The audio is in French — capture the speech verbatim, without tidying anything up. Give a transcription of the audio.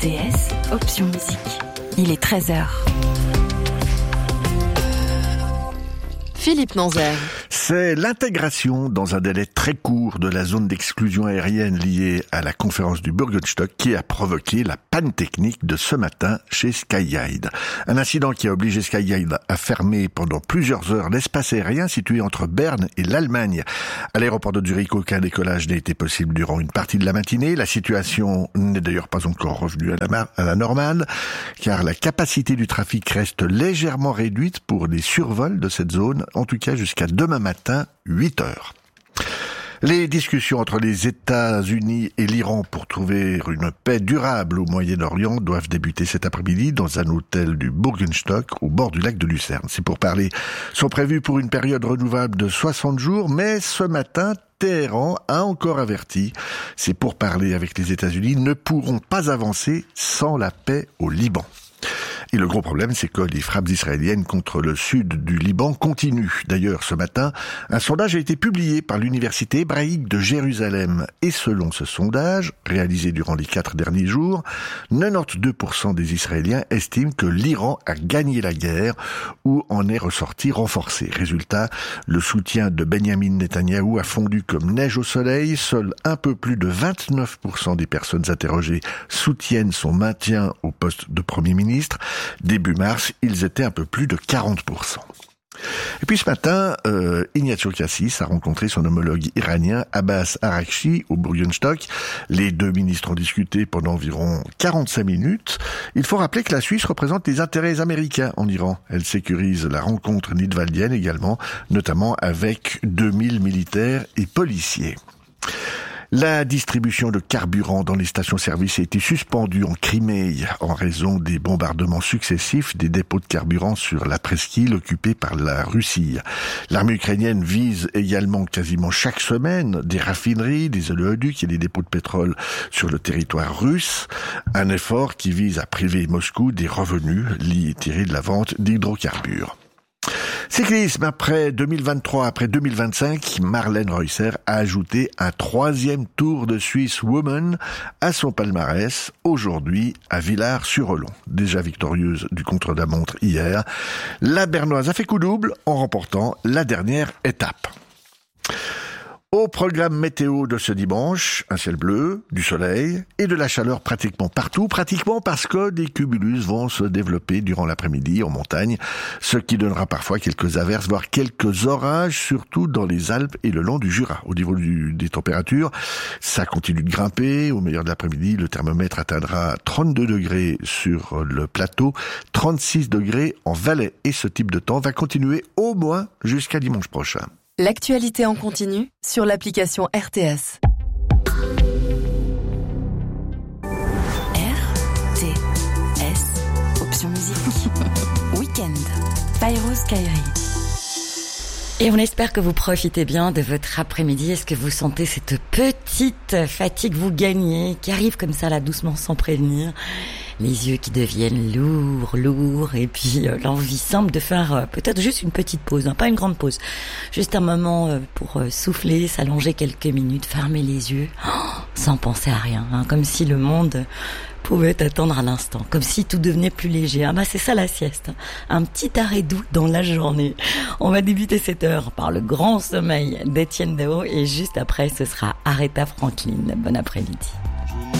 T S, option musique. Il est treize heures. Philippe Nanzer. C'est l'intégration dans un délai très court de la zone d'exclusion aérienne liée à la conférence du Bürgenstock qui a provoqué la panne technique de ce matin chez Skyguide. Un incident qui a obligé Skyguide à fermer pendant plusieurs heures l'espace aérien situé entre Berne et l'Allemagne. À l'aéroport de Zurich, aucun décollage n'a été possible durant une partie de la matinée. La situation n'est d'ailleurs pas encore revenue à la, mar- à la normale, car la capacité du trafic reste légèrement réduite pour les survols de cette zone, en tout cas jusqu'à demain matin, huit heures. Les discussions entre les États-Unis et l'Iran pour trouver une paix durable au Moyen-Orient doivent débuter cet après-midi dans un hôtel du Bürgenstock au bord du lac de Lucerne. Ces pourparlers sont prévus pour une période renouvelable de soixante jours, mais ce matin, Téhéran a encore averti, ces pourparlers avec les États-Unis ne pourront pas avancer sans la paix au Liban. Et le gros problème, c'est que les frappes israéliennes contre le sud du Liban continuent. D'ailleurs, ce matin, un sondage a été publié par l'Université hébraïque de Jérusalem. Et selon ce sondage, réalisé durant les quatre derniers jours, quatre-vingt-douze pour cent des Israéliens estiment que l'Iran a gagné la guerre ou en est ressorti renforcé. Résultat, le soutien de Benyamin Netanyahou a fondu comme neige au soleil. Seul un peu plus de vingt-neuf pour cent des personnes interrogées soutiennent son maintien au poste de Premier ministre. Début mars, ils étaient un peu plus de quarante pour cent. Et puis ce matin, euh, Ignacio Cassis a rencontré son homologue iranien Abbas Araghchi au Bürgenstock. Les deux ministres ont discuté pendant environ quarante-cinq minutes. Il faut rappeler que la Suisse représente les intérêts américains en Iran. Elle sécurise la rencontre nidwaldienne également, notamment avec deux mille militaires et policiers. La distribution de carburant dans les stations-service a été suspendue en Crimée en raison des bombardements successifs des dépôts de carburant sur la presqu'île occupée par la Russie. L'armée ukrainienne vise également quasiment chaque semaine des raffineries, des oléoducs et des dépôts de pétrole sur le territoire russe. Un effort qui vise à priver Moscou des revenus liés tirés de la vente d'hydrocarbures. Cyclisme, après deux mille vingt-trois, après deux mille vingt-cinq, Marlène Reusser a ajouté un troisième Tour de Suisse Women à son palmarès, aujourd'hui à Villars-sur-Olon. Déjà victorieuse du contre-la-montre hier, la Bernoise a fait coup double en remportant la dernière étape. Au programme météo de ce dimanche, un ciel bleu, du soleil et de la chaleur pratiquement partout, pratiquement parce que des cumulus vont se développer durant l'après-midi en montagne, ce qui donnera parfois quelques averses, voire quelques orages, surtout dans les Alpes et le long du Jura. Au niveau du, des températures, ça continue de grimper. Au meilleur de l'après-midi, le thermomètre atteindra trente-deux degrés sur le plateau, trente-six degrés en Valais. Et ce type de temps va continuer au moins jusqu'à dimanche prochain. L'actualité en continu sur l'application R T S. R T S, option musique. Week-end, Pyros Kairi. Et on espère que vous profitez bien de votre après-midi. Est-ce que vous sentez cette petite fatigue vous gagner, qui arrive comme ça là doucement sans prévenir? Les yeux qui deviennent lourds, lourds, et puis euh, l'envie simple de faire euh, peut-être juste une petite pause, hein, pas une grande pause, juste un moment euh, pour euh, souffler, s'allonger quelques minutes, fermer les yeux, oh, sans penser à rien, hein, comme si le monde pouvait attendre à l'instant, comme si tout devenait plus léger. Ah bah c'est ça la sieste, hein, un petit arrêt doux dans la journée. On va débuter cette heure par le grand sommeil d'Étienne Dao, et juste après ce sera Aretha Franklin. Bon après-midi.